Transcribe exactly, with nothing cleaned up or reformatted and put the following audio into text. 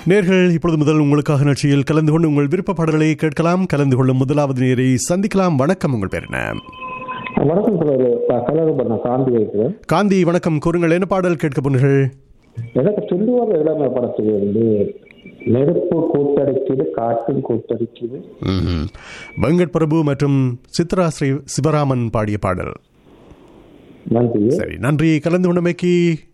நேர்கள் இப்பொழுது முதல் உங்களுக்காக நிகழ்ச்சியில் கலந்து கொண்டு உங்கள் விருப்ப பாடல்களை கேட்கலாம். கலந்து கொள்ளும் முதலாவது நேரை சந்திக்கலாம். வணக்கம், உங்கள் பேர் என்ன? வணக்கம் சார், காந்தி வைக்கிறேன். காந்தி வணக்கம், கூறுங்கள், என்ன பாடல் கேட்க போனீர்கள்? எனக்கு சொல்லுவாங்க இளமை படத்துக்கு வந்து நெருப்பு கூட்டடிக்குது, காட்டும் கூட்டடிக்குது. வெங்கட் பிரபு மற்றும் சித்ரா ஸ்ரீ சிவராமன் பாடிய பாடல். நன்றி. சரி, நன்றி. கலந்து கொண்டமைக்கு